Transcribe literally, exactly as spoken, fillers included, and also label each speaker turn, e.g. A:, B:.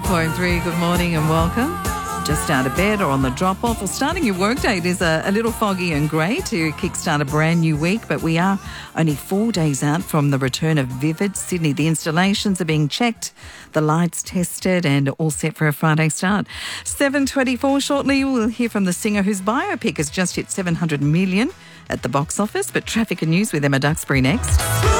A: point three, good morning and welcome. Just out of bed or on the drop-off or starting your workday. It is a, a little foggy and grey to kickstart a brand new week, but we are only four days out from the return of Vivid Sydney. The installations are being checked, the lights tested and all set for a Friday start. seven twenty-four shortly, we'll hear from the singer whose biopic has just hit seven hundred million at the box office, but traffic and news with Emma Duxbury next.